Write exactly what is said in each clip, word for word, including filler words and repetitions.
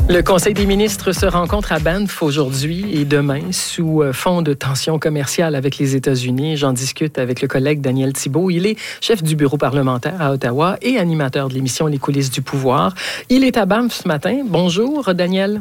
Le Conseil des ministres se rencontre à Banff aujourd'hui et demain sous fond de tension commerciale avec les États-Unis. J'en discute avec le collègue Daniel Thibeault. Il est chef du bureau parlementaire à Ottawa et animateur de l'émission Les coulisses du pouvoir. Il est à Banff ce matin. Bonjour, Daniel.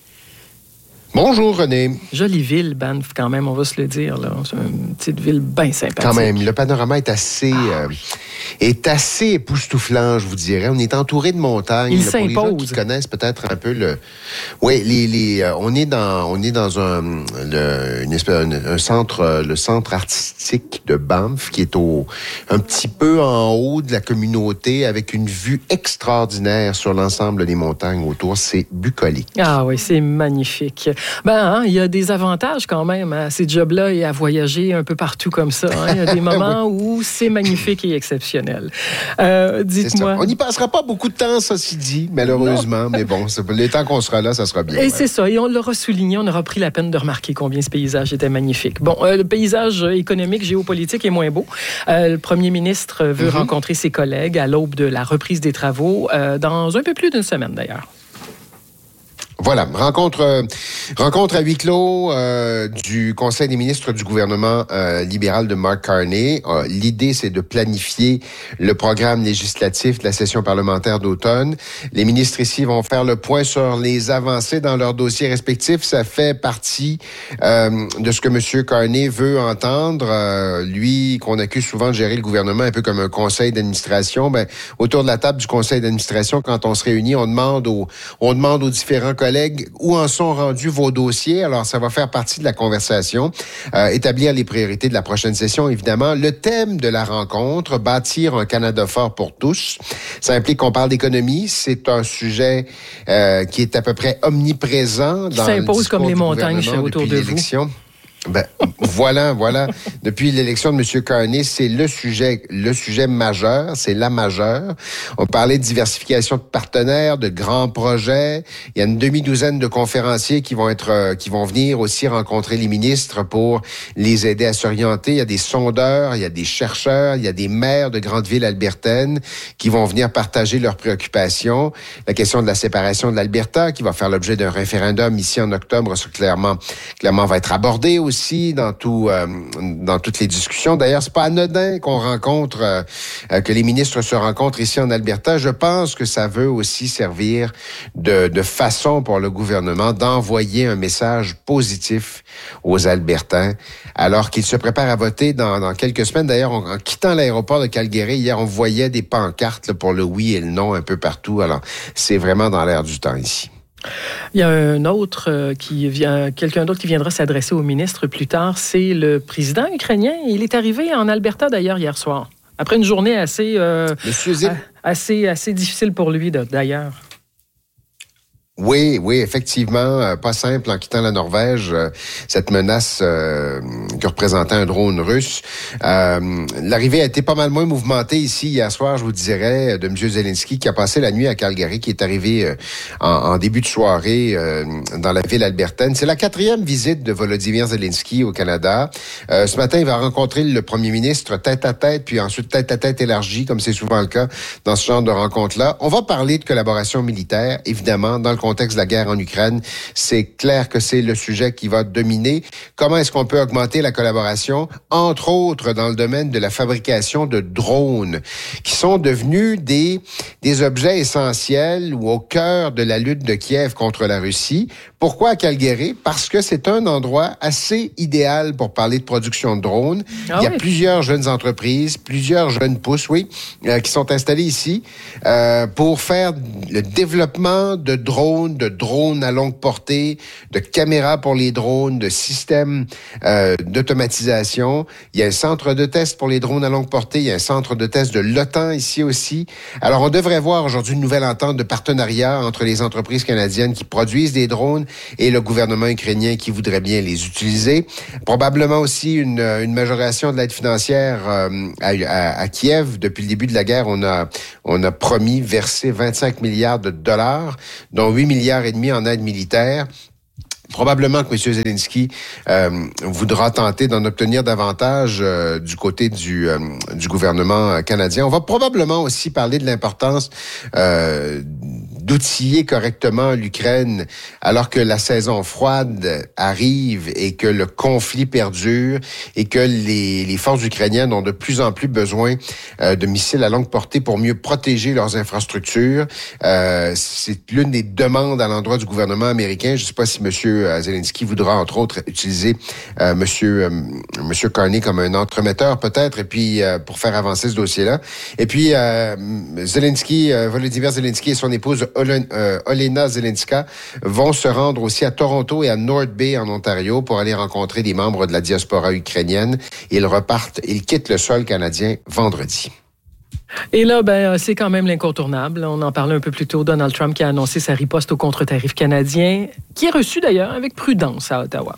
Bonjour, René. Jolie ville, Banff, quand même, on va se le dire. Là. C'est une petite ville bien sympathique. Quand même, le panorama est assez, ah. euh, est assez époustouflant, je vous dirais. On est entouré de montagnes. Il là, s'impose. Pour les gens qui connaissent peut-être un peu le... Oui, les, les, euh, on est dans, on est dans un, le, une espèce, un, un centre, euh, le centre artistique de Banff, qui est au, un petit peu en haut de la communauté, avec une vue extraordinaire sur l'ensemble des montagnes autour. C'est bucolique. Ah oui, c'est magnifique. Ben, hein, il y a des avantages quand même à ces jobs-là et à voyager un peu partout comme ça. Hein. Il y a des moments oui. où c'est magnifique et exceptionnel. Euh, dites-moi. On n'y passera pas beaucoup de temps, ceci dit, malheureusement, non. mais bon, les temps qu'on sera là, ça sera bien. Et ouais. c'est ça, et on l'aura souligné, on aura pris la peine de remarquer combien ce paysage était magnifique. Bon, euh, le paysage économique, géopolitique est moins beau. Euh, le premier ministre veut mm-hmm. rencontrer ses collègues à l'aube de la reprise des travaux, euh, dans un peu plus d'une semaine d'ailleurs. Voilà, rencontre euh, rencontre à huis clos euh, du Conseil des ministres du gouvernement euh, libéral de Mark Carney. Euh, l'idée, c'est de planifier le programme législatif de la session parlementaire d'automne. Les ministres ici vont faire le point sur les avancées dans leurs dossiers respectifs. Ça fait partie euh, de ce que M. Carney veut entendre. Euh, lui, qu'on accuse souvent de gérer le gouvernement un peu comme un conseil d'administration. Ben, autour de la table du conseil d'administration, quand on se réunit, on demande aux, on demande aux différents collègues où en sont rendus vos dossiers. Alors, ça va faire partie de la conversation. Euh, établir les priorités de la prochaine session, évidemment. Le thème de la rencontre, bâtir un Canada fort pour tous. Ça implique qu'on parle d'économie. C'est un sujet euh, qui est à peu près omniprésent. Qui dans s'impose le discours comme les du montagnes gouvernement autour depuis de l'élection. vous. Ben, voilà, voilà. Depuis l'élection de M. Carney, c'est le sujet, le sujet majeur, c'est la majeure. On parlait de diversification de partenaires, de grands projets. Il y a une demi-douzaine de conférenciers qui vont être, euh, qui vont venir aussi rencontrer les ministres pour les aider à s'orienter. Il y a des sondeurs, il y a des chercheurs, il y a des maires de grandes villes albertaines qui vont venir partager leurs préoccupations. La question de la séparation de l'Alberta, qui va faire l'objet d'un référendum ici en octobre, ça clairement, clairement va être abordé aussi dans tout, euh, dans toutes les discussions. D'ailleurs, c'est pas anodin qu'on rencontre, euh, que les ministres se rencontrent ici en Alberta. Je pense que ça veut aussi servir de, de façon pour le gouvernement d'envoyer un message positif aux Albertains, alors qu'ils se préparent à voter dans, dans quelques semaines. D'ailleurs, on, en quittant l'aéroport de Calgary, hier, on voyait des pancartes là, pour le oui et le non un peu partout. Alors, c'est vraiment dans l'air du temps ici. Il y a un autre euh, qui vient, quelqu'un d'autre qui viendra s'adresser au ministre plus tard, c'est le président ukrainien. Il est arrivé en Alberta d'ailleurs hier soir, après une journée assez, euh, assez, assez difficile pour lui d'ailleurs. Oui, oui, effectivement, euh, pas simple en quittant la Norvège, euh, cette menace euh, que représentait un drone russe. Euh, l'arrivée a été pas mal moins mouvementée ici hier soir, je vous dirais, de M. Zelensky, qui a passé la nuit à Calgary, qui est arrivé euh, en, en début de soirée euh, dans la ville albertaine. C'est la quatrième visite de Volodymyr Zelensky au Canada. Euh, ce matin, il va rencontrer le premier ministre tête à tête, puis ensuite tête à tête élargie, comme c'est souvent le cas dans ce genre de rencontre-là. On va parler de collaboration militaire, évidemment, dans le contexte de la guerre en Ukraine. C'est clair que c'est le sujet qui va dominer. Comment est-ce qu'on peut augmenter la collaboration, entre autres dans le domaine de la fabrication de drones, qui sont devenus des, des objets essentiels ou au cœur de la lutte de Kiev contre la Russie. Pourquoi à Calgary? Parce que c'est un endroit assez idéal pour parler de production de drones. Ah Il y a oui. plusieurs jeunes entreprises, plusieurs jeunes pousses, oui, euh, qui sont installés ici euh, pour faire le développement de drones, de drones à longue portée, de caméras pour les drones, de systèmes euh, d'automatisation. Il y a un centre de test pour les drones à longue portée. Il y a un centre de test de l'OTAN ici aussi. Alors, on devrait voir aujourd'hui une nouvelle entente de partenariat entre les entreprises canadiennes qui produisent des drones et le gouvernement ukrainien qui voudrait bien les utiliser. Probablement aussi une, une majoration de l'aide financière euh, à, à, à Kiev. Depuis le début de la guerre, on a, on a promis verser vingt-cinq milliards de dollars, dont huit milliards et demi en aide militaire. Probablement que M. Zelensky euh, voudra tenter d'en obtenir davantage euh, du côté du, euh, du gouvernement canadien. On va probablement aussi parler de l'importance euh, d'outiller correctement l'Ukraine alors que la saison froide arrive et que le conflit perdure et que les, les forces ukrainiennes ont de plus en plus besoin euh, de missiles à longue portée pour mieux protéger leurs infrastructures. Euh, c'est l'une des demandes à l'endroit du gouvernement américain. Je ne sais pas si M. Zelensky voudra, entre autres, utiliser euh, M. Euh, M. Carney comme un entremetteur, peut-être, et puis euh, pour faire avancer ce dossier-là. Et puis, euh, Zelensky, euh, Volodymyr Zelensky et son épouse Olen, euh, Olena Zelenska vont se rendre aussi à Toronto et à North Bay, en Ontario, pour aller rencontrer des membres de la diaspora ukrainienne. Ils repartent, ils quittent le sol canadien vendredi. Et là, ben, c'est quand même l'incontournable. On en parlait un peu plus tôt. Donald Trump qui a annoncé sa riposte au contre-tarif canadien, qui est reçu d'ailleurs avec prudence à Ottawa.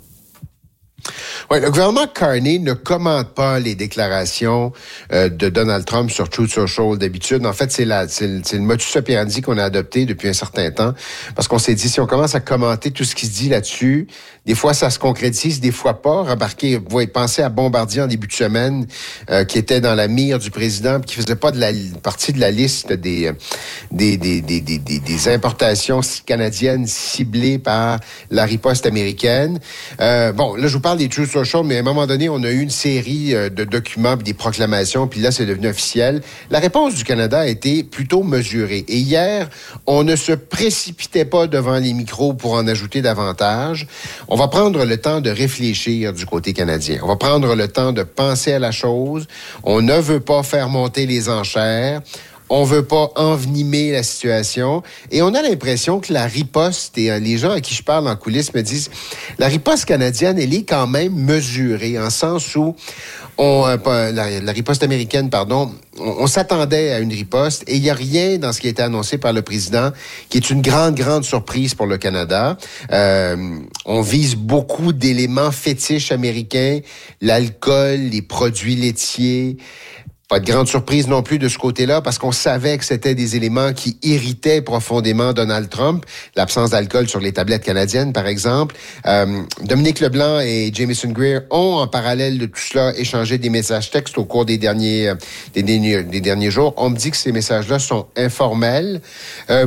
Oui, le gouvernement Carney ne commente pas les déclarations euh, de Donald Trump sur Truth Social d'habitude. En fait, c'est, la, c'est, le, c'est le modus operandi qu'on a adopté depuis un certain temps, parce qu'on s'est dit, si on commence à commenter tout ce qui se dit là-dessus, des fois ça se concrétise, des fois pas. Remarquez, vous voyez, pensez à Bombardier en début de semaine, euh, qui était dans la mire du président, puis qui faisait pas de la partie de la liste des des, des, des, des, des, des importations canadiennes ciblées par la riposte américaine. Euh, bon, là, je vous parle des Truth Social, mais à un moment donné, on a eu une série de documents, des proclamations, puis là, c'est devenu officiel. La réponse du Canada a été plutôt mesurée. Et hier, on ne se précipitait pas devant les micros pour en ajouter davantage. On va prendre le temps de réfléchir du côté canadien. On va prendre le temps de penser à la chose. On ne veut pas faire monter les enchères. On veut pas envenimer la situation. Et on a l'impression que la riposte, et les gens à qui je parle en coulisses me disent, la riposte canadienne, elle est quand même mesurée, en sens où on, euh, la, la riposte américaine, pardon, on, on s'attendait à une riposte et il n'y a rien dans ce qui a été annoncé par le président qui est une grande, grande surprise pour le Canada. Euh, on vise beaucoup d'éléments fétiches américains, l'alcool, les produits laitiers. Pas de grande surprise non plus de ce côté-là, parce qu'on savait que c'était des éléments qui irritaient profondément Donald Trump. L'absence d'alcool sur les tablettes canadiennes, par exemple. Euh, Dominique Leblanc et Jamieson Greer ont, en parallèle de tout cela, échangé des messages textes au cours des derniers, des derniers, des derniers jours. On me dit que ces messages-là sont informels. Euh,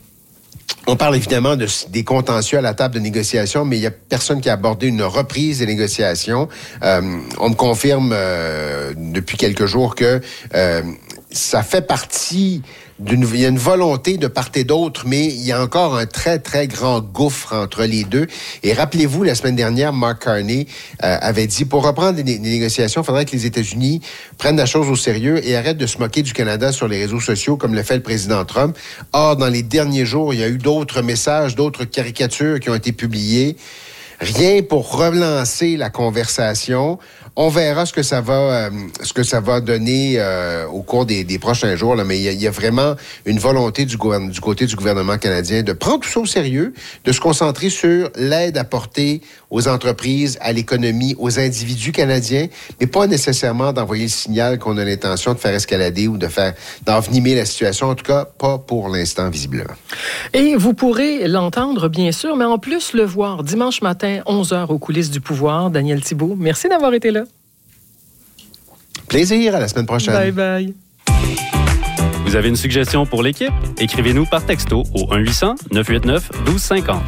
On parle évidemment de, des contentieux à la table de négociation, mais il n'y a personne qui a abordé une reprise des négociations. Euh, on me confirme euh, depuis quelques jours que euh, ça fait partie d'une... Il y a une volonté de part et d'autre, mais il y a encore un très, très grand gouffre entre les deux. Et rappelez-vous, la semaine dernière, Mark Carney euh, avait dit, pour reprendre les, les négociations, il faudrait que les États-Unis prennent la chose au sérieux et arrêtent de se moquer du Canada sur les réseaux sociaux, comme le fait le président Trump. Or, dans les derniers jours, il y a eu d'autres messages, d'autres caricatures qui ont été publiées. Rien pour relancer la conversation. On verra ce que ça va, euh, ce que ça va donner euh, au cours des, des prochains jours. Là. Mais il y, y a vraiment une volonté du, gouverne- du côté du gouvernement canadien de prendre tout ça au sérieux, de se concentrer sur l'aide apportée aux entreprises, à l'économie, aux individus canadiens, mais pas nécessairement d'envoyer le signal qu'on a l'intention de faire escalader ou de faire d'envenimer la situation. En tout cas, pas pour l'instant, visiblement. Et vous pourrez l'entendre, bien sûr, mais en plus le voir dimanche matin, onze heures, aux coulisses du pouvoir. Daniel Thibault, merci d'avoir été là. Plaisir, à la semaine prochaine. Bye bye. Vous avez une suggestion pour l'équipe? Écrivez-nous par texto au un huit cents neuf huit neuf un deux cinq zéro.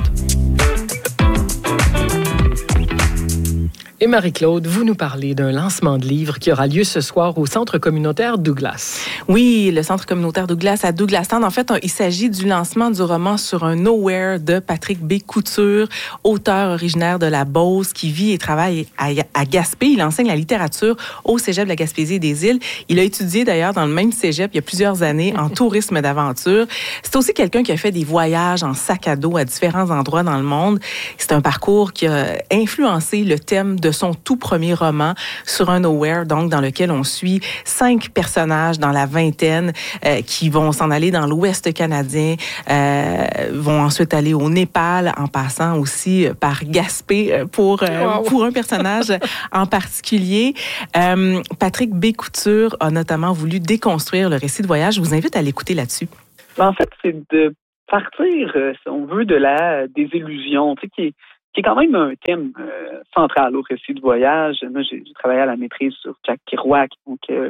Et Marie-Claude, vous nous parlez d'un lancement de livre qui aura lieu ce soir au Centre communautaire Douglas. Oui, le Centre communautaire Douglas à Douglastown. En fait, il s'agit du lancement du roman Sur un Nowhere de Patrick B. Couture, auteur originaire de la Beauce, qui vit et travaille à, à Gaspé. Il enseigne la littérature au Cégep de la Gaspésie et des Îles. Il a étudié d'ailleurs dans le même Cégep il y a plusieurs années en tourisme d'aventure. C'est aussi quelqu'un qui a fait des voyages en sac à dos à différents endroits dans le monde. C'est un parcours qui a influencé le thème de son tout premier roman, Sur un Nowhere, donc dans lequel on suit cinq personnages dans la vingtaine euh, qui vont s'en aller dans l'Ouest canadien, euh, vont ensuite aller au Népal, en passant aussi par Gaspé pour, euh, wow. pour un personnage en particulier. Euh, Patrick B. Couture a notamment voulu déconstruire le récit de voyage. Je vous invite à l'écouter là-dessus. En fait, c'est de partir, si on veut, de la désillusion, tu sais, qui est qui est quand même un thème euh, central au récit de voyage. Moi, j'ai, j'ai travaillé à la maîtrise sur Jack Kerouac, donc euh,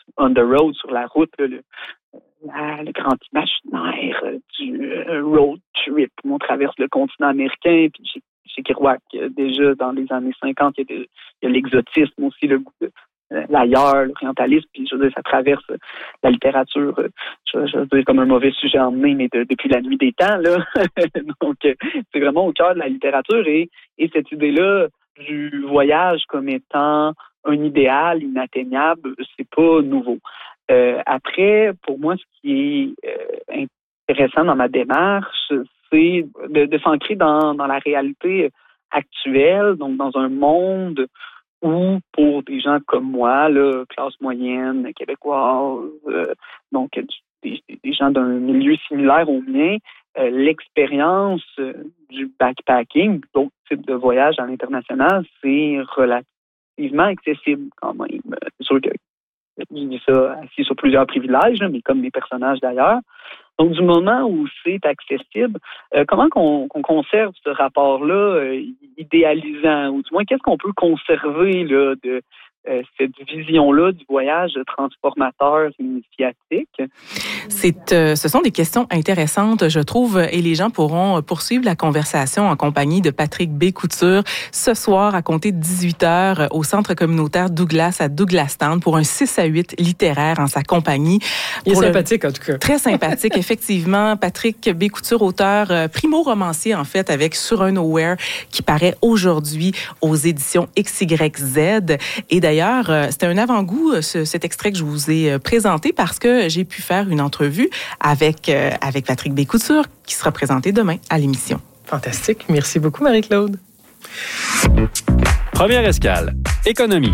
on the road, sur la route, là, le, la, le grand imaginaire euh, du euh, road trip où on traverse le continent américain. Puis chez, chez Kerouac, euh, déjà dans les années cinquante, il y a, de, il y a l'exotisme aussi, le goût de euh, l'ailleurs, l'orientalisme. Puis je veux dire, ça traverse euh, la littérature, euh, je, je veux dire, comme un mauvais sujet emmené, mais de, depuis la nuit des temps, là. Donc, euh, c'est vraiment au cœur de la littérature. Et, et cette idée-là du voyage comme étant un idéal inatteignable, c'est pas nouveau. Euh, après, pour moi, ce qui est euh, intéressant dans ma démarche, c'est de, de s'ancrer dans, dans la réalité actuelle, donc dans un monde où, pour des gens comme moi, là, classe moyenne, québécoise, euh, donc des, des gens d'un milieu similaire au mien, euh, l'expérience euh, du backpacking, d'autres types de voyages à l'international, c'est relativement accessible quand même. C'est sûr que je dis ça assis sur plusieurs privilèges, mais comme des personnages d'ailleurs. Donc, du moment où c'est accessible, euh, comment qu'on, qu'on conserve ce rapport-là euh, idéalisant, ou du moins, qu'est-ce qu'on peut conserver là, de euh, cette vision-là du voyage transformateur initiatique? C'est, euh, ce sont des questions intéressantes, je trouve, et les gens pourront poursuivre la conversation en compagnie de Patrick B. Couture ce soir à compter de dix-huit heures au Centre communautaire Douglas à Douglastown pour un six à huit littéraire en sa compagnie. Il est pour sympathique, le... en tout cas. Très sympathique, effectivement. Patrick B. Couture, auteur euh, primo-romancier, en fait, avec Sur un Nowhere, qui paraît aujourd'hui aux éditions X Y Z. Et d'ailleurs, euh, c'était un avant-goût, ce, cet extrait que je vous ai présenté, parce que j'ai pu faire une entrevue avec, euh, avec Patrick B. Couture, qui sera présenté demain à l'émission. Fantastique. Merci beaucoup, Marie-Claude. Première escale, économie.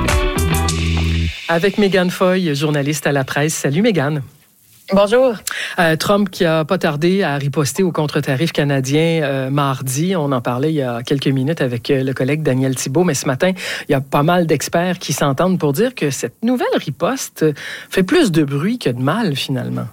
Avec Mégane Foy, journaliste à la presse. Salut, Mégane. Bonjour. Euh, Trump qui a pas tardé à riposter aux contre-tarifs canadiens euh, mardi. On en parlait il y a quelques minutes avec euh, le collègue Daniel Thibault, mais ce matin, il y a pas mal d'experts qui s'entendent pour dire que cette nouvelle riposte fait plus de bruit que de mal, finalement.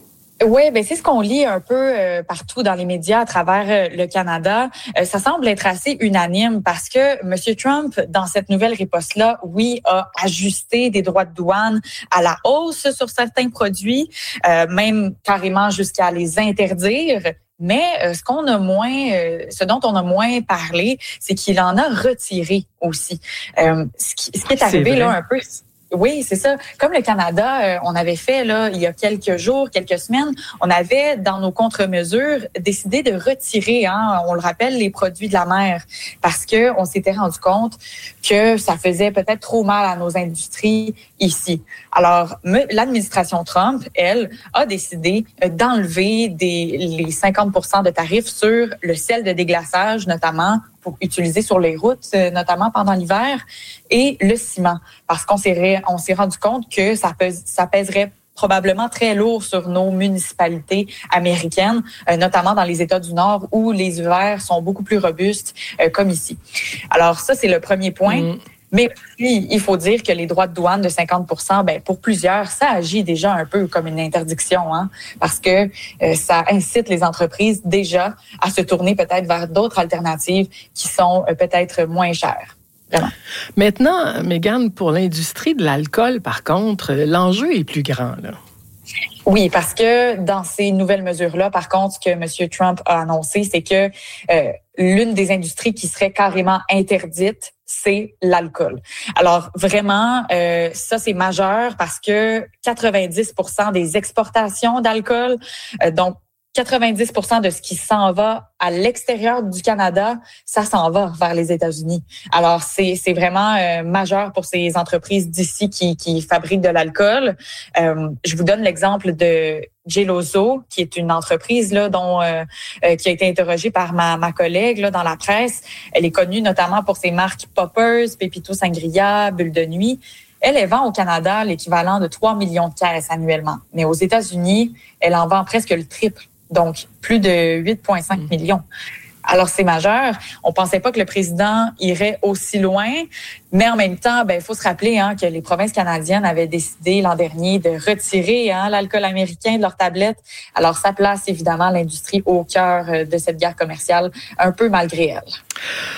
Oui, ben c'est ce qu'on lit un peu euh, partout dans les médias à travers euh, le Canada. Euh, ça semble être assez unanime parce que M. Trump, dans cette nouvelle riposte-là, oui, a ajusté des droits de douane à la hausse sur certains produits, euh, même carrément jusqu'à les interdire. Mais euh, ce qu'on a moins, euh, ce dont on a moins parlé, c'est qu'il en a retiré aussi. Euh, ce, qui, ce qui est arrivé là un peu. Oui, c'est ça. Comme le Canada, euh, on avait fait là il y a quelques jours, quelques semaines, on avait dans nos contre-mesures décidé de retirer, hein, on le rappelle, les produits de la mer parce que on s'était rendu compte que ça faisait peut-être trop mal à nos industries ici. Alors, me, l'administration Trump, elle, a décidé d'enlever des les cinquante pour cent de tarifs sur le sel de déglaçage, notamment pour utiliser sur les routes, notamment pendant l'hiver, et le ciment, parce qu'on s'est, on s'est rendu compte que ça, pèse, ça pèserait probablement très lourd sur nos municipalités américaines, euh, notamment dans les États du Nord où les hivers sont beaucoup plus robustes, euh, comme ici. Alors ça, c'est le premier point. Mmh. Mais puis, il faut dire que les droits de douane de cinquante pour cent, ben pour plusieurs, ça agit déjà un peu comme une interdiction, hein, parce que euh, ça incite les entreprises déjà à se tourner peut-être vers d'autres alternatives qui sont euh, peut-être moins chères. Vraiment. Maintenant, Mégane, pour l'industrie de l'alcool, par contre, l'enjeu est plus grand, là. Oui, parce que dans ces nouvelles mesures-là, par contre, ce que M. Trump a annoncé, c'est que euh, l'une des industries qui serait carrément interdite, c'est l'alcool. Alors vraiment, euh, ça c'est majeur parce que quatre-vingt-dix pour cent des exportations d'alcool, euh, donc quatre-vingt-dix pour cent de ce qui s'en va à l'extérieur du Canada, ça s'en va vers les États-Unis. Alors, c'est, c'est vraiment euh, majeur pour ces entreprises d'ici qui, qui fabriquent de l'alcool. Euh, je vous donne l'exemple de Geloso, qui est une entreprise là dont euh, euh, qui a été interrogée par ma, ma collègue là dans la presse. Elle est connue notamment pour ses marques Poppers, Pepito Sangria, Bulle de Nuit. Elle, elle vend au Canada l'équivalent de trois millions de caisses annuellement. Mais aux États-Unis, elle en vend presque le triple. Donc, plus de huit virgule cinq millions. Alors, c'est majeur. On pensait pas que le président irait aussi loin, mais en même temps, ben, il faut se rappeler hein, que les provinces canadiennes avaient décidé l'an dernier de retirer hein, l'alcool américain de leurs tablettes. Alors, ça place évidemment l'industrie au cœur de cette guerre commerciale, un peu malgré elle.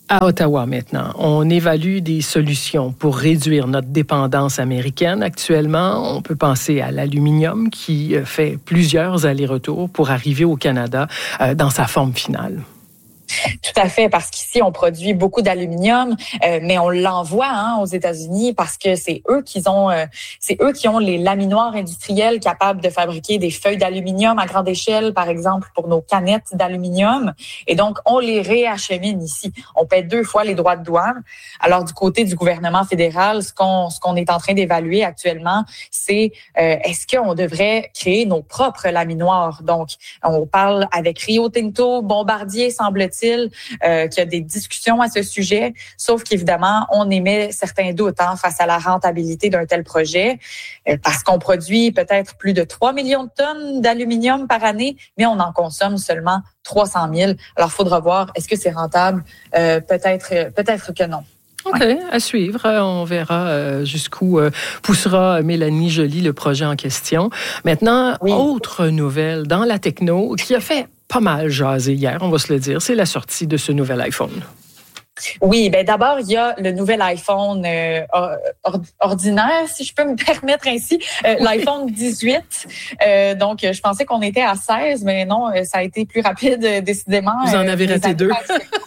À Ottawa maintenant, on évalue des solutions pour réduire notre dépendance américaine. Actuellement, on peut penser à l'aluminium qui fait plusieurs allers-retours pour arriver au Canada euh, dans sa forme finale. Tout à fait, parce qu'ici, on produit beaucoup d'aluminium, euh, mais on l'envoie hein, aux États-Unis parce que c'est eux qui ont, euh, c'est eux qui ont les laminoirs industriels capables de fabriquer des feuilles d'aluminium à grande échelle, par exemple, pour nos canettes d'aluminium. Et donc, on les réachemine ici. On paie deux fois les droits de douane. Alors, du côté du gouvernement fédéral, ce qu'on, ce qu'on est en train d'évaluer actuellement, c'est euh, est-ce qu'on devrait créer nos propres laminoirs? Donc, on parle avec Rio Tinto, Bombardier, semble-t-il, Euh, qu'il y a des discussions à ce sujet, sauf qu'évidemment, on émet certains doutes hein, face à la rentabilité d'un tel projet, euh, parce qu'on produit peut-être plus de trois millions de tonnes d'aluminium par année, mais on en consomme seulement trois cent mille. Alors, il faudra voir, est-ce que c'est rentable? Euh, peut-être, peut-être que non. OK, à suivre. On verra jusqu'où poussera Mélanie Joly le projet en question. Maintenant, oui. Autre nouvelle dans la techno qui a fait pas mal jaser hier, on va se le dire, c'est la sortie de ce nouvel iPhone. Oui, ben d'abord, il y a le nouvel iPhone euh, or, ordinaire, si je peux me permettre ainsi, euh, l'iPhone dix-huit. Euh, donc, je pensais qu'on était à seize, mais non, ça a été plus rapide, décidément. Vous en avez euh, raté deux.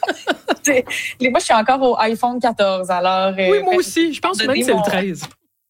Les, moi, je suis encore au iPhone quatorze, alors... Euh, oui, moi aussi. Je pense même que c'est mon... le treize.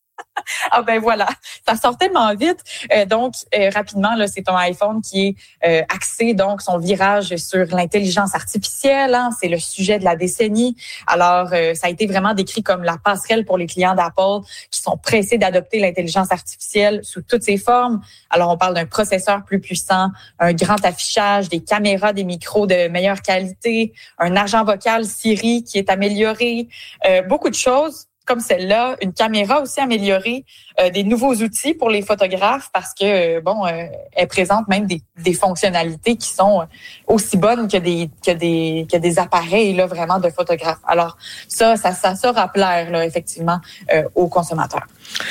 Ah ben voilà, ça sort tellement vite. Euh, donc, euh, rapidement, là, c'est un iPhone qui est euh, axé, donc, son virage sur l'intelligence artificielle. Hein, c'est le sujet de la décennie. Alors, euh, ça a été vraiment décrit comme la passerelle pour les clients d'Apple qui sont pressés d'adopter l'intelligence artificielle sous toutes ses formes. Alors, on parle d'un processeur plus puissant, un grand affichage, des caméras, des micros de meilleure qualité, un agent vocal Siri qui est amélioré, euh, beaucoup de choses. Comme celle-là, une caméra aussi améliorée, euh, des nouveaux outils pour les photographes parce que, euh, bon, euh, elle présente même des, des fonctionnalités qui sont aussi bonnes que des que des que des appareils là vraiment de photographes. Alors ça, ça, ça saura plaire là effectivement euh, aux consommateurs.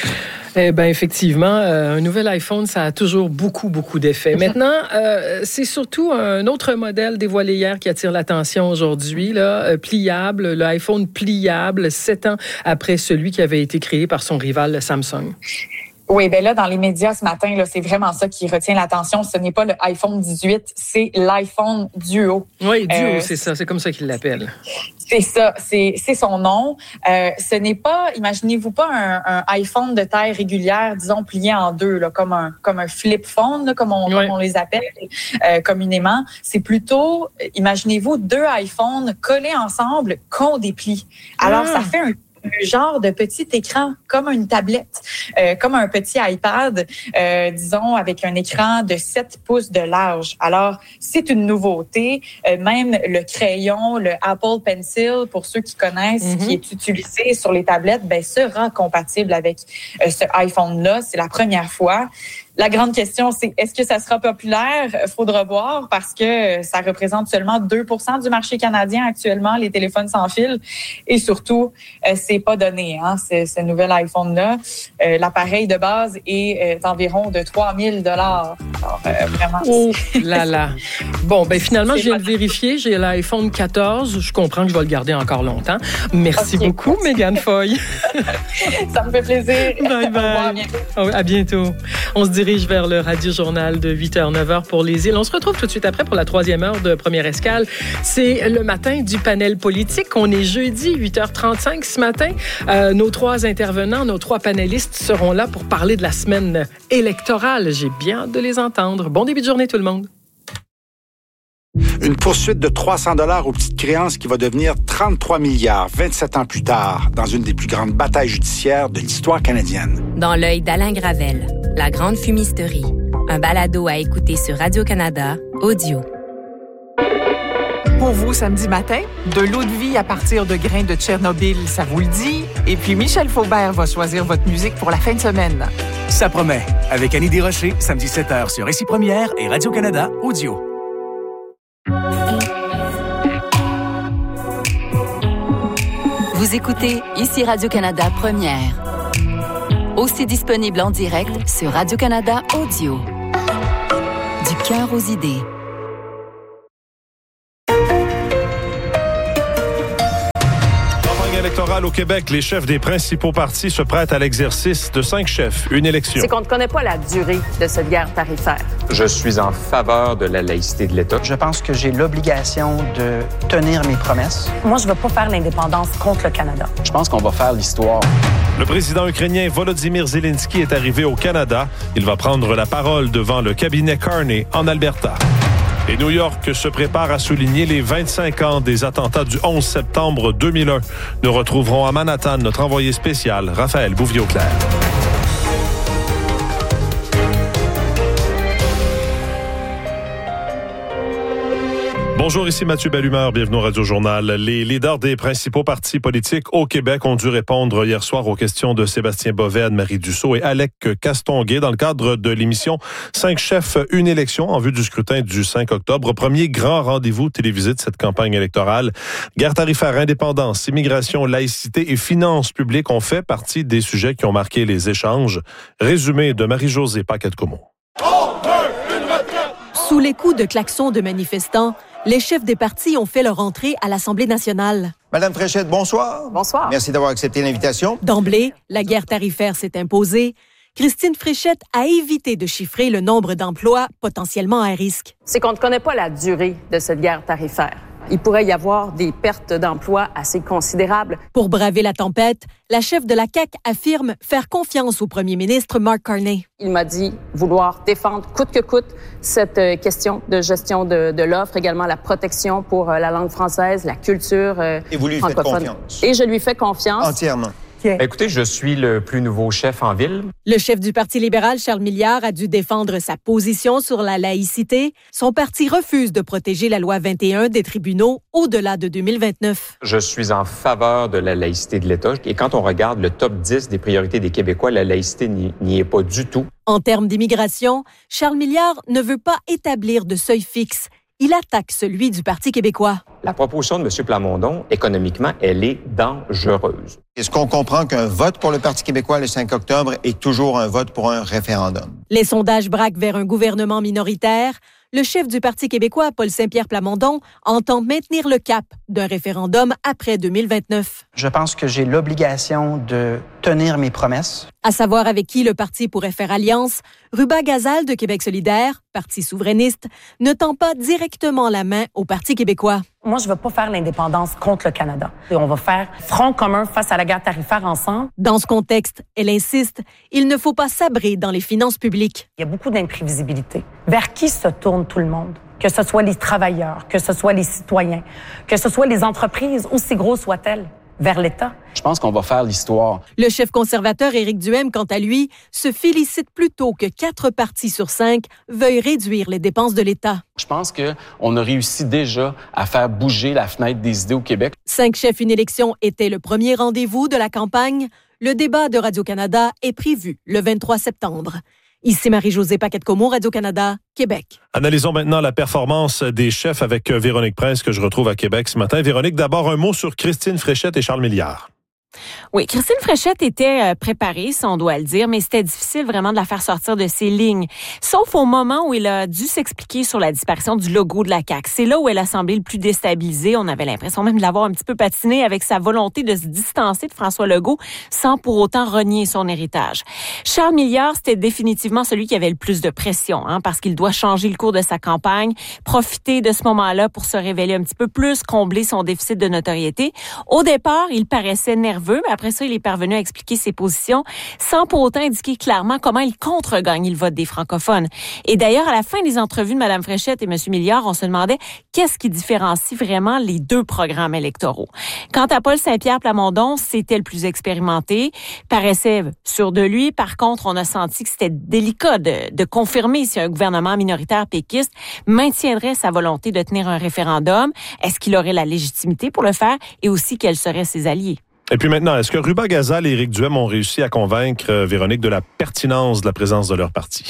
Eh bien, effectivement, euh, un nouvel iPhone, ça a toujours beaucoup, beaucoup d'effets. Maintenant, euh, c'est surtout un autre modèle dévoilé hier qui attire l'attention aujourd'hui, là, euh, pliable, le iPhone pliable, sept ans après celui qui avait été créé par son rival Samsung. Oui, ben là, dans les médias ce matin, là, c'est vraiment ça qui retient l'attention. Ce n'est pas le iPhone dix-huit, c'est l'iPhone Duo. Oui, Duo, euh, c'est ça, c'est comme ça qu'il l'appelle. C'est ça, c'est, c'est son nom. Euh, ce n'est pas, imaginez-vous pas un, un iPhone de taille régulière, disons plié en deux, là, comme un comme un flip phone, là, comme, on, oui. comme on les appelle euh, communément. C'est plutôt, imaginez-vous, deux iPhones collés ensemble qu'on déplie. Alors, ah. ça fait un un genre de petit écran, comme une tablette, euh, comme un petit iPad, euh, disons, avec un écran de sept pouces de large. Alors, c'est une nouveauté. Euh, même le crayon, le Apple Pencil, pour ceux qui connaissent, mm-hmm. qui est utilisé sur les tablettes, ben, sera compatible avec euh, ce iPhone-là. C'est la première fois. La grande question, c'est est-ce que ça sera populaire? Faudra voir parce que ça représente seulement deux pour cent du marché canadien actuellement, les téléphones sans fil. Et surtout, euh, c'est pas donné, hein, ce, ce nouvel iPhone-là. Euh, l'appareil de base est euh, d'environ de trois mille dollars. Alors, euh, vraiment. Oh là là. Bon, ben finalement, je viens de vérifier. J'ai l'iPhone quatorze. Je comprends que je vais le garder encore longtemps. Merci okay, beaucoup, merci. Mégane Foy. Ça me fait plaisir. Bye bye. Au revoir, à bientôt. À bientôt. On se dirige vers le Radio-Journal de huit heures neuf heures pour les îles. On se retrouve tout de suite après pour la troisième heure de Première Escale. C'est le matin du panel politique. On est jeudi, huit heures trente-cinq ce matin. Euh, nos trois intervenants, nos trois panélistes seront là pour parler de la semaine électorale. J'ai bien hâte de les entendre. Bon début de journée tout le monde. Une poursuite de trois cents dollars aux petites créances qui va devenir trente-trois milliards vingt-sept ans plus tard dans une des plus grandes batailles judiciaires de l'histoire canadienne. Dans l'œil d'Alain Gravel, La Grande Fumisterie. Un balado à écouter sur Radio-Canada, audio. Pour vous, samedi matin, de l'eau de vie à partir de grains de Tchernobyl, ça vous le dit? Et puis Michel Faubert va choisir votre musique pour la fin de semaine. Ça promet. Avec Annie Desrochers, samedi sept heures sur Récit Première et Radio-Canada, audio. Vous écoutez ici Radio-Canada Première. Aussi disponible en direct sur Radio-Canada Audio. Du cœur aux idées. électorale au Québec, les chefs des principaux partis se prêtent à l'exercice de cinq chefs, une élection. C'est qu'on ne connaît pas la durée de cette guerre tarifaire. Je suis en faveur de la laïcité de l'État. Je pense que j'ai l'obligation de tenir mes promesses. Moi, je ne veux pas faire l'indépendance contre le Canada. Je pense qu'on va faire l'histoire. Le président ukrainien Volodymyr Zelensky est arrivé au Canada. Il va prendre la parole devant le cabinet Carney en Alberta. Et New York se prépare à souligner les vingt-cinq ans des attentats du onze septembre deux mille un. Nous retrouverons à Manhattan notre envoyé spécial, Raphaël Bouvier-Auclair. Bonjour, ici Mathieu Bellumeur, bienvenue au Radio Journal. Les leaders des principaux partis politiques au Québec ont dû répondre hier soir aux questions de Sébastien Bovet, Anne-Marie Dussault et Alec Castonguay dans le cadre de l'émission Cinq chefs, une élection en vue du scrutin du cinq octobre. Premier grand rendez-vous télévisé de cette campagne électorale. Guerre tarifaire, indépendance, immigration, laïcité et finances publiques ont fait partie des sujets qui ont marqué les échanges. Résumé de Marie-Josée Paquette-Comeau. Sous les coups de klaxons de manifestants, les chefs des partis ont fait leur entrée à l'Assemblée nationale. Madame Fréchette, bonsoir. Bonsoir. Merci d'avoir accepté l'invitation. D'emblée, la guerre tarifaire s'est imposée. Christine Fréchette a évité de chiffrer le nombre d'emplois potentiellement à risque. C'est qu'on ne connaît pas la durée de cette guerre tarifaire. Il pourrait y avoir des pertes d'emplois assez considérables. Pour braver la tempête, la chef de la C A Q affirme faire confiance au premier ministre Mark Carney. Il m'a dit vouloir défendre coûte que coûte cette euh, question de gestion de, de l'offre, également la protection pour euh, la langue française, la culture euh, Et vous lui faites confiance? Et je lui fais confiance. Entièrement. Écoutez, je suis le plus nouveau chef en ville. Le chef du Parti libéral, Charles Milliard, a dû défendre sa position sur la laïcité. Son parti refuse de protéger la loi vingt et un des tribunaux au-delà de deux mille vingt-neuf. Je suis en faveur de la laïcité de l'État. Et quand on regarde le top dix des priorités des Québécois, la laïcité n'y, n'y est pas du tout. En termes d'immigration, Charles Milliard ne veut pas établir de seuil fixe. Il attaque celui du Parti québécois. La proposition de M. Plamondon, économiquement, elle est dangereuse. Est-ce qu'on comprend qu'un vote pour le Parti québécois le cinq octobre est toujours un vote pour un référendum? Les sondages braquent vers un gouvernement minoritaire. Le chef du Parti québécois, Paul Saint-Pierre Plamondon, entend maintenir le cap d'un référendum après deux mille vingt-neuf. Je pense que j'ai l'obligation de tenir mes promesses. À savoir avec qui le parti pourrait faire alliance, Ruba Gazal de Québec solidaire, parti souverainiste, ne tend pas directement la main au Parti québécois. Moi, je ne veux pas faire l'indépendance contre le Canada. Et on va faire front commun face à la guerre tarifaire ensemble. Dans ce contexte, elle insiste, il ne faut pas sabrer dans les finances publiques. Il y a beaucoup d'imprévisibilité. Vers qui se tourne tout le monde? Que ce soit les travailleurs, que ce soit les citoyens, que ce soit les entreprises, aussi grosses soient-elles, vers l'État. Je pense qu'on va faire l'histoire. Le chef conservateur Éric Duhaime, quant à lui, se félicite plutôt que quatre partis sur cinq veuillent réduire les dépenses de l'État. Je pense qu'on a réussi déjà à faire bouger la fenêtre des idées au Québec. Cinq chefs, une élection était le premier rendez-vous de la campagne. Le débat de Radio-Canada est prévu le vingt-trois septembre. Ici Marie-Josée Paquette-Comeau, Radio-Canada, Québec. Analysons maintenant la performance des chefs avec Véronique Prince, que je retrouve à Québec ce matin. Véronique, d'abord un mot sur Christine Fréchette et Charles Milliard. Oui, Christine Fréchette était préparée, si on doit le dire, mais c'était difficile vraiment de la faire sortir de ses lignes. Sauf au moment où il a dû s'expliquer sur la disparition du logo de la C A Q. C'est là où elle a semblé le plus déstabilisée. On avait l'impression même de l'avoir un petit peu patiné avec sa volonté de se distancer de François Legault sans pour autant renier son héritage. Charles Milliard, c'était définitivement celui qui avait le plus de pression, hein, parce qu'il doit changer le cours de sa campagne, profiter de ce moment-là pour se révéler un petit peu plus, combler son déficit de notoriété. Au départ, il paraissait nerveux, mais après ça, il est parvenu à expliquer ses positions sans pour autant indiquer clairement comment il contre-gagne le vote des francophones. Et d'ailleurs, à la fin des entrevues de Mme Fréchette et M. Milliard, on se demandait qu'est-ce qui différencie vraiment les deux programmes électoraux. Quant à Paul Saint-Pierre Plamondon, c'était le plus expérimenté, paraissait sûr de lui. Par contre, on a senti que c'était délicat de, de confirmer si un gouvernement minoritaire péquiste maintiendrait sa volonté de tenir un référendum. Est-ce qu'il aurait la légitimité pour le faire et aussi quels seraient ses alliés? Et puis maintenant, est-ce que Ruba Gazal et Éric Duhaime ont réussi à convaincre euh, Véronique de la pertinence de la présence de leur parti?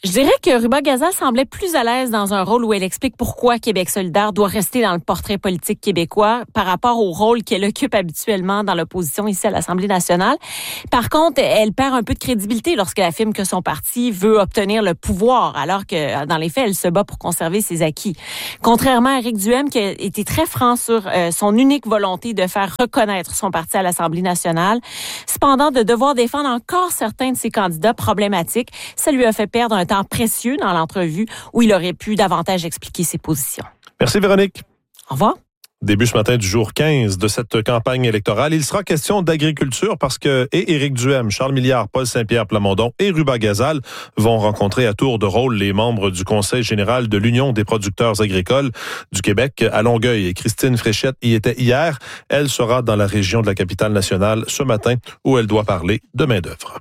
Je dirais que Ruba Gazal semblait plus à l'aise dans un rôle où elle explique pourquoi Québec solidaire doit rester dans le portrait politique québécois par rapport au rôle qu'elle occupe habituellement dans l'opposition ici à l'Assemblée nationale. Par contre, elle perd un peu de crédibilité lorsqu'elle affirme que son parti veut obtenir le pouvoir, alors que dans les faits, elle se bat pour conserver ses acquis. Contrairement à Éric Duhem, qui a été très franc sur euh, son unique volonté de faire reconnaître son parti à l'Assemblée nationale, cependant, de devoir défendre encore certains de ses candidats problématiques, ça lui a fait perdre un temps précieux dans l'entrevue où il aurait pu davantage expliquer ses positions. Merci Véronique. Au revoir. Début ce matin du jour quinze de cette campagne électorale. Il sera question d'agriculture parce que et Éric Duhem, Charles Milliard, Paul Saint-Pierre Plamondon et Ruba Gazal vont rencontrer à tour de rôle les membres du Conseil général de l'Union des producteurs agricoles du Québec à Longueuil. Et Christine Fréchette y était hier. Elle sera dans la région de la capitale nationale ce matin où elle doit parler de main-d'œuvre.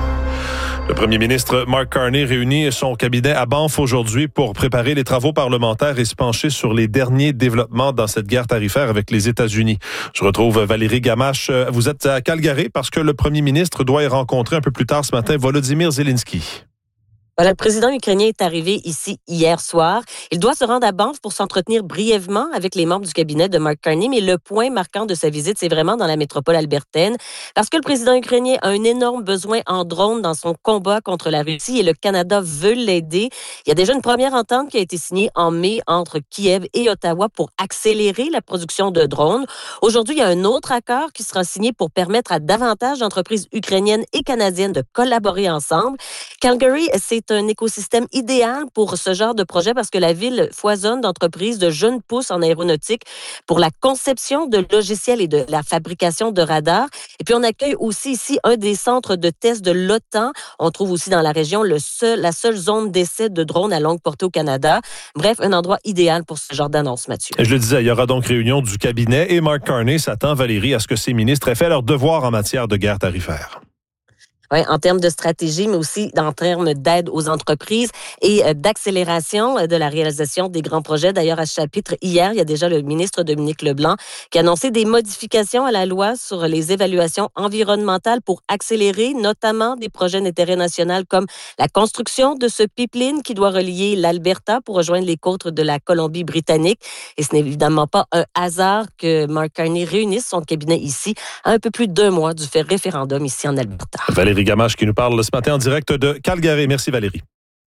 Le premier ministre Mark Carney réunit son cabinet à Banff aujourd'hui pour préparer les travaux parlementaires et se pencher sur les derniers développements dans cette guerre tarifaire avec les États-Unis. Je retrouve Valérie Gamache. Vous êtes à Calgary parce que le premier ministre doit y rencontrer un peu plus tard ce matin Volodymyr Zelensky. Voilà, le président ukrainien est arrivé ici hier soir. Il doit se rendre à Banff pour s'entretenir brièvement avec les membres du cabinet de Mark Carney, mais le point marquant de sa visite, c'est vraiment dans la métropole albertaine, parce que le président ukrainien a un énorme besoin en drones dans son combat contre la Russie et le Canada veut l'aider. Il y a déjà une première entente qui a été signée en mai entre Kiev et Ottawa pour accélérer la production de drones. Aujourd'hui, il y a un autre accord qui sera signé pour permettre à davantage d'entreprises ukrainiennes et canadiennes de collaborer ensemble. Calgary, c'est un écosystème idéal pour ce genre de projet parce que la ville foisonne d'entreprises de jeunes pousses en aéronautique pour la conception de logiciels et de la fabrication de radars. Et puis, on accueille aussi ici un des centres de test de l'OTAN. On trouve aussi dans la région le seul, la seule zone d'essai de drones à longue portée au Canada. Bref, un endroit idéal pour ce genre d'annonce, Mathieu. Je le disais, il y aura donc réunion du cabinet et Mark Carney s'attend, Valérie, à ce que ses ministres aient fait leur devoir en matière de guerre tarifaire. Oui, en termes de stratégie, mais aussi en termes d'aide aux entreprises et d'accélération de la réalisation des grands projets. D'ailleurs, à ce chapitre, hier, il y a déjà le ministre Dominique Leblanc qui a annoncé des modifications à la loi sur les évaluations environnementales pour accélérer notamment des projets d'intérêt national comme la construction de ce pipeline qui doit relier l'Alberta pour rejoindre les côtes de la Colombie-Britannique. Et ce n'est évidemment pas un hasard que Mark Carney réunisse son cabinet ici à un peu plus d'un mois du fait référendum ici en Alberta. Valérie Gamache qui nous parle ce matin en direct de Calgary. Merci Valérie.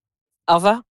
Au revoir.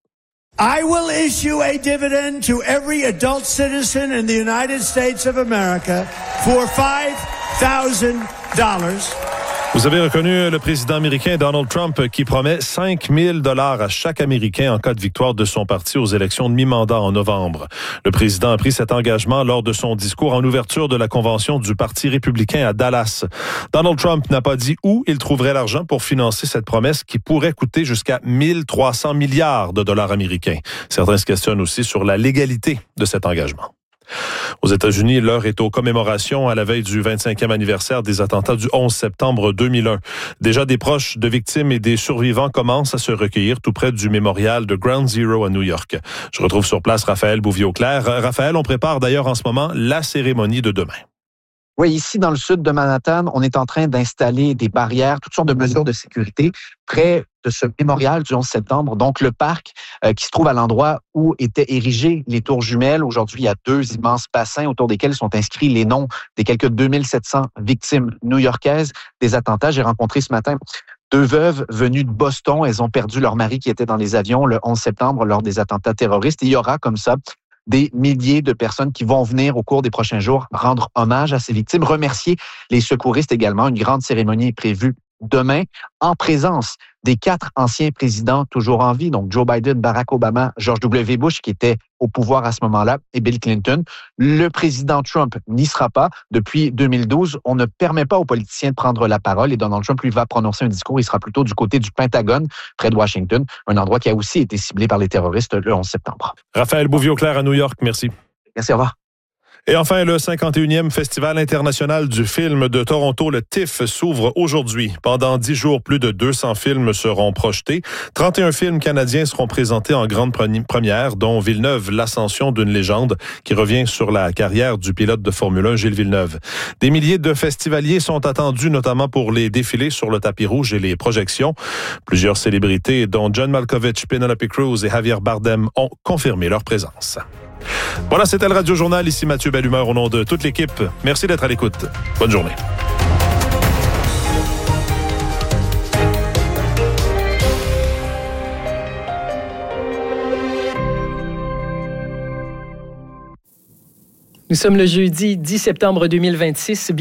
I will issue a dividend to every adult citizen in the United States of America for five thousand dollars. Vous avez reconnu le président américain Donald Trump qui promet cinq mille dollars à chaque Américain en cas de victoire de son parti aux élections de mi-mandat en novembre. Le président a pris cet engagement lors de son discours en ouverture de la convention du Parti républicain à Dallas. Donald Trump n'a pas dit où il trouverait l'argent pour financer cette promesse qui pourrait coûter jusqu'à mille trois cents milliards de dollars américains. Certains se questionnent aussi sur la légalité de cet engagement. Aux États-Unis, l'heure est aux commémorations à la veille du vingt-cinquième anniversaire des attentats du onze septembre deux mille un. Déjà, des proches de victimes et des survivants commencent à se recueillir tout près du mémorial de Ground Zero à New York. Je retrouve sur place Raphaël Bouvier-Auclair. Raphaël, on prépare d'ailleurs en ce moment la cérémonie de demain. Oui, ici, dans le sud de Manhattan, on est en train d'installer des barrières, toutes sortes de mesures de sécurité près de ce mémorial du onze septembre, donc le parc euh, qui se trouve à l'endroit où étaient érigées les tours jumelles. Aujourd'hui, il y a deux immenses bassins autour desquels sont inscrits les noms des quelques deux mille sept cents victimes new-yorkaises des attentats. J'ai rencontré ce matin deux veuves venues de Boston. Elles ont perdu leur mari qui était dans les avions le onze septembre lors des attentats terroristes. Et il y aura comme ça des milliers de personnes qui vont venir au cours des prochains jours rendre hommage à ces victimes, remercier les secouristes également. Une grande cérémonie est prévue demain en présence des quatre anciens présidents toujours en vie, donc Joe Biden, Barack Obama, George W. Bush, qui était au pouvoir à ce moment-là, et Bill Clinton. Le président Trump n'y sera pas. Depuis deux mille douze, on ne permet pas aux politiciens de prendre la parole et Donald Trump, lui, va prononcer un discours. Il sera plutôt du côté du Pentagone, près de Washington, un endroit qui a aussi été ciblé par les terroristes le onze septembre. Raphaël Bouvier-Auclair à New York, merci. Merci, au revoir. Et enfin, le cinquante et unième Festival international du film de Toronto, le T I F, s'ouvre aujourd'hui. Pendant dix jours, plus de deux cents films seront projetés. trente et un films canadiens seront présentés en grande première, dont Villeneuve, l'ascension d'une légende, qui revient sur la carrière du pilote de Formule un, Gilles Villeneuve. Des milliers de festivaliers sont attendus, notamment pour les défilés sur le tapis rouge et les projections. Plusieurs célébrités, dont John Malkovich, Penelope Cruz et Javier Bardem, ont confirmé leur présence. Voilà, c'était le Radio Journal. Ici Mathieu Bellumeur au nom de toute l'équipe. Merci d'être à l'écoute. Bonne journée. Nous sommes le jeudi dix septembre deux mille vingt-six.